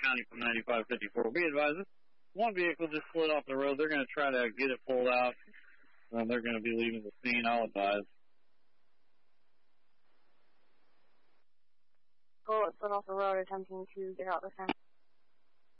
County from 9554. Be advised, one vehicle just slid off the road. They're going to try to get it pulled out. They're going to be leaving the scene. I'll advise. Bullet slid off the road attempting to get out the center.